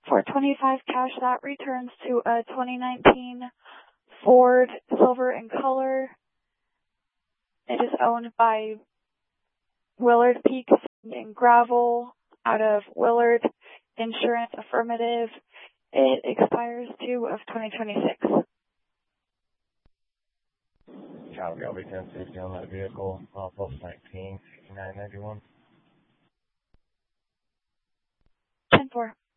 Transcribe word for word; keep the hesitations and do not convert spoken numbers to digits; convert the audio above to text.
four twenty-five cash, that returns to a twenty nineteen Ford Silver in color. It is owned by Willard Peak and Gravel out of Willard Insurance Affirmative. It expires two of twenty twenty-six. Calgary, I'll be ten sixty on that vehicle, off of nineteen sixty-nine ninety-one. ten four.